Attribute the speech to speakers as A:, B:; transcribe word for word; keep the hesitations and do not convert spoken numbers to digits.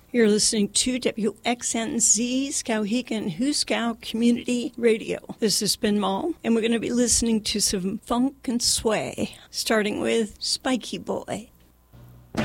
A: You're listening to W X N Z, Skowhegan Huskow Community Radio. This is Ben Mall, and we're going to be listening to some funk and sway, starting with Spiky Boy.